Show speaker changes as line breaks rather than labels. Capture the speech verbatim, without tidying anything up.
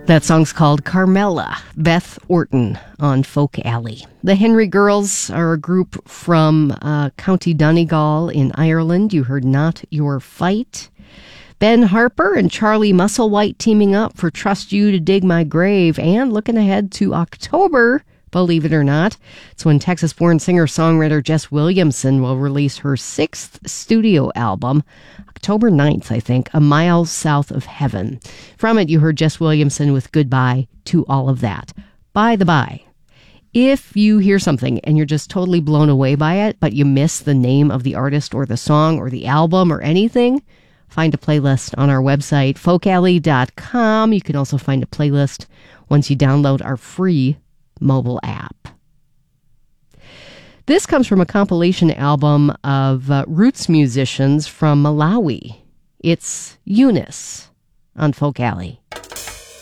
That song's called Carmela, Beth Orton on Folk Alley. The Henry Girls are a group from uh, County Donegal in Ireland. You heard Not Your Fight. Ben Harper and Charlie Musselwhite teaming up for Trust You to Dig My Grave. And looking ahead to October, believe it or not, it's when Texas-born singer-songwriter Jess Williamson will release her sixth studio album, October ninth, I think, A Mile South of Heaven. From it, you heard Jess Williamson with Goodbye to All of That. By the by, if you hear something and you're just totally blown away by it, but you miss the name of the artist or the song or the album or anything, find a playlist on our website, folk alley dot com. You can also find a playlist once you download our free mobile app. This comes from a compilation album of uh, roots musicians from Malawi. It's Eunice on Folk Alley.